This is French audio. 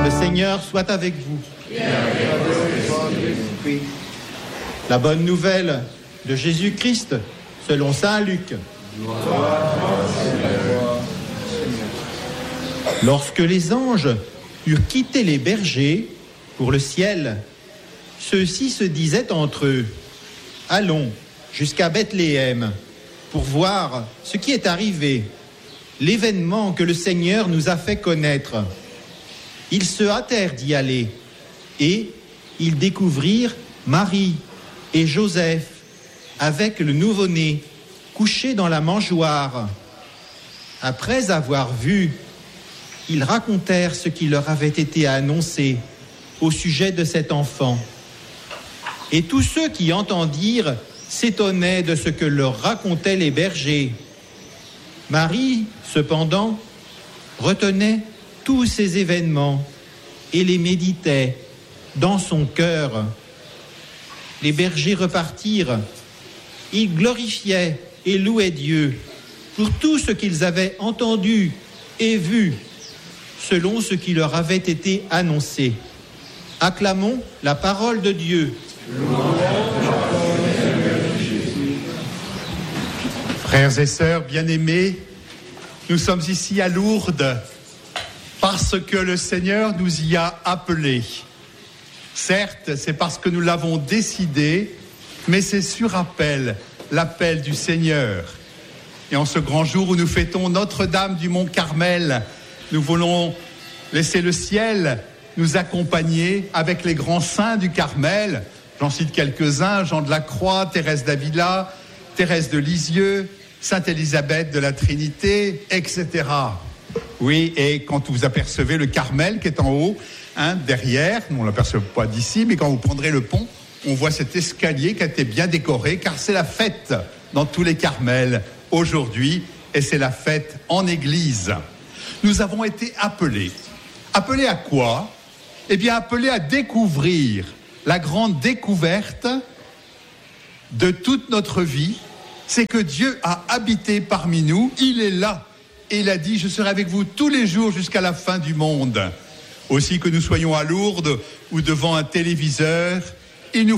Le Seigneur soit avec vous. La bonne nouvelle de Jésus-Christ selon saint Luc. Lorsque les anges eurent quitté les bergers pour le ciel, ceux-ci se disaient entre eux: allons jusqu'à Bethléem pour voir ce qui est arrivé, l'événement que le Seigneur nous a fait connaître. Ils se hâtèrent d'y aller et ils découvrirent Marie et Joseph avec le nouveau-né couché dans la mangeoire. Après avoir vu, ils racontèrent ce qui leur avait été annoncé au sujet de cet enfant. Et tous ceux qui entendirent s'étonnaient de ce que leur racontaient les bergers. Marie, cependant, retenait tous ces événements et les méditait dans son cœur. Les bergers repartirent. Ils glorifiaient et louaient Dieu pour tout ce qu'ils avaient entendu et vu, selon ce qui leur avait été annoncé. Acclamons la parole de Dieu. Frères et sœurs bien-aimés, nous sommes ici à Lourdes parce que le Seigneur nous y a appelés. Certes, c'est parce que nous l'avons décidé, mais c'est sur appel, l'appel du Seigneur. Et en ce grand jour où nous fêtons Notre-Dame du Mont Carmel, nous voulons laisser le ciel nous accompagner avec les grands saints du Carmel. J'en cite quelques-uns: Jean de la Croix, Thérèse d'Avila, Thérèse de Lisieux, Sainte Élisabeth de la Trinité, etc. Oui, et quand vous apercevez le Carmel qui est en haut, derrière, on ne l'aperçoit pas d'ici, mais quand vous prendrez le pont, on voit cet escalier qui a été bien décoré, car c'est la fête dans tous les Carmels aujourd'hui, et c'est la fête en église. Nous avons été appelés. Appelés à quoi ? Eh bien, appelés à découvrir la grande découverte de toute notre vie, c'est que Dieu a habité parmi nous, il est là, et il a dit: je serai avec vous tous les jours jusqu'à la fin du monde. Aussi que nous soyons à Lourdes ou devant un téléviseur, il nous